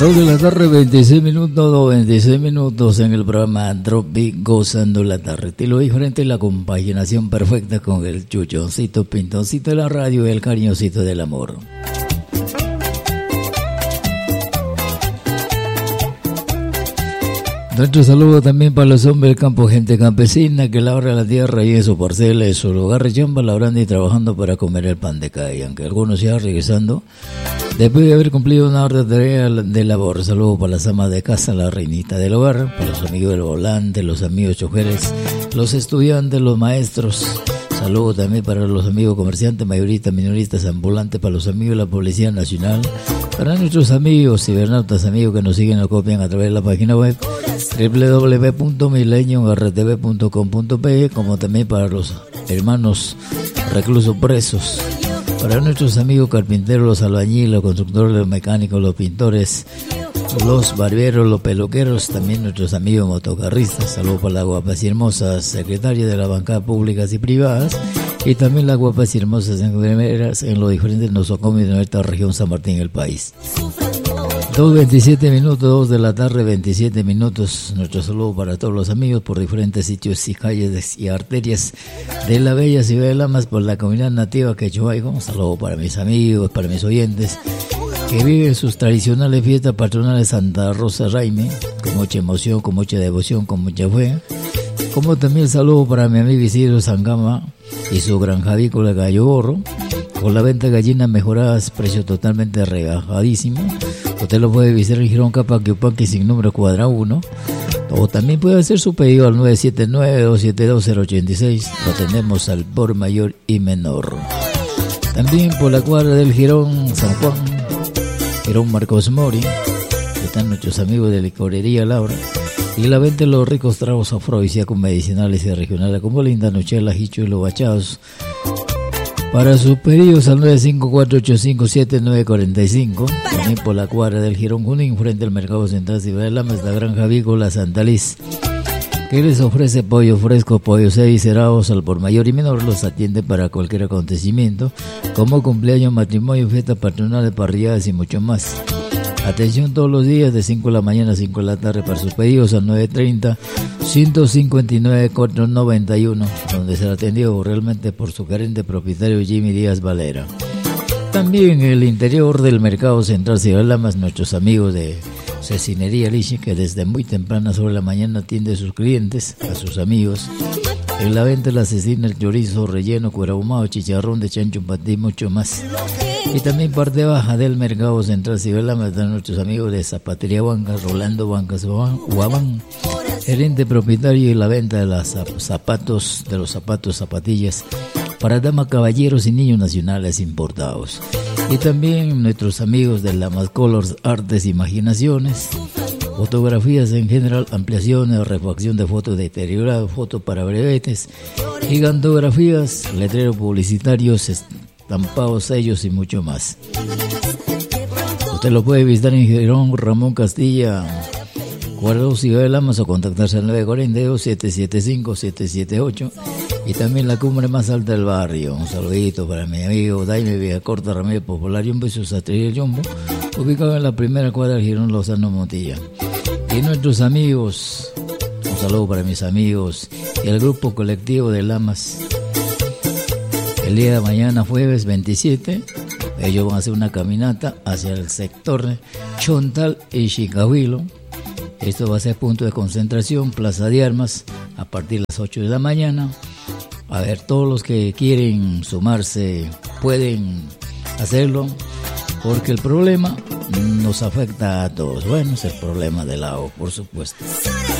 2 de la tarde, 26 minutos en el programa Drop Beat, gozando la tarde. Estilo diferente, la compaginación perfecta con el chuchoncito, pintoncito de la radio y el cariñosito del amor. Nuestro saludo también para los hombres del campo, gente campesina que labra la tierra y en su parcela, en su lugar de chamba, labrando y trabajando para comer el pan de cada día, aunque algunos ya regresando después de haber cumplido una ardua tarea de labor. Saludos para las amas de casa, la reinita del hogar, para los amigos del volante, los amigos choferes, los estudiantes, los maestros. Saludos también para los amigos comerciantes, mayoristas, minoristas, ambulantes, para los amigos de la Policía Nacional, para nuestros amigos cibernautas, amigos que nos siguen o copian a través de la página web www.milenio.rtv.com.pe, como también para los hermanos reclusos presos, para nuestros amigos carpinteros, los albañiles, los constructores, los mecánicos, los pintores, los barberos, los peluqueros, también nuestros amigos motocarristas. Saludos para las guapas y hermosas secretarias de las bancadas públicas y privadas, y también las guapas y hermosas enfermeras en los diferentes nosocomios de nuestra región San Martín, el país. 2:27 minutos, 2 de la tarde, 27 minutos. Nuestro saludo para todos los amigos por diferentes sitios y calles y arterias de la bella ciudad de Lamas, por la comunidad nativa Quechuaico. Un saludo para mis amigos, para mis oyentes que viven sus tradicionales fiestas patronales Santa Rosa Raime, con mucha emoción, con mucha devoción, con mucha fe. Como también saludo para mi amigo Isidro Sangama y su granja avícola Gallo Gorro, con la venta de gallinas mejoradas, precio totalmente rebajadísimo. Usted lo puede visitar en Girón Capaquiupanqui sin número cuadra 1, o también puede hacer su pedido al 979-272-086. Lo tenemos al por mayor y menor. También por la cuadra del Girón San Juan, Girón Marcos Mori, están nuestros amigos de Licorería Laura, y la venta de los ricos tragos afrodisíacos, medicinales y regionales como Linda, Nochela, Hicho y los bachados. Para sus pedidos al 954-857-945, también por la cuadra del Girón Junín, frente al Mercado Central Ciudad de Lamas, la granja avícola Santa Liz, que les ofrece pollo fresco, pollo cerados al por mayor y menor. Los atiende para cualquier acontecimiento, como cumpleaños, matrimonio, fiestas patronales, parrilladas y mucho más. Atención todos los días de 5 de la mañana a 5 de la tarde para sus pedidos al 930-159-491, donde será atendido realmente por su gerente propietario Jimmy Díaz Valera. También en el interior del Mercado Central Ciudad de Lamas, nuestros amigos de Cecinería Lichi, que desde muy temprana sobre la mañana atiende a sus clientes, a sus amigos. En la venta la cecina, el chorizo relleno, cuero ahumado, chicharrón de chancho, patí y mucho más. Y también parte baja del Mercado Central Ciudad de Lamas están nuestros amigos de Zapatería Bancas, Rolando Bancas Guabán, gerente propietario de la venta de los zapatos, zapatillas para damas, caballeros y niños nacionales importados. Y también nuestros amigos de Lamas Colors, Artes, Imaginaciones, fotografías en general, ampliaciones, refacción de fotos deterioradas, fotos para brevetes, gigantografías, letreros publicitarios, estampados, sellos y mucho más. Usted lo puede visitar en Girón Ramón Castilla, Guardado Ciudad de Lamas, o contactarse al 942-775-778, y también la cumbre más alta del barrio. Un saludito para mi amigo Daime Villacorta Ramírez Popular Yumbo y su sastrería Yumbo, ubicado en la primera cuadra del Girón Lozano Motilla. Y nuestros amigos, un saludo para mis amigos y el grupo colectivo de Lamas. El día de mañana, jueves 27, ellos van a hacer una caminata hacia el sector Chontal y Chicahuilo. Esto va a ser punto de concentración, Plaza de Armas, a partir de las 8 de la mañana. A ver, todos los que quieren sumarse pueden hacerlo, porque el problema nos afecta a todos. Bueno, es el problema del agua, por supuesto.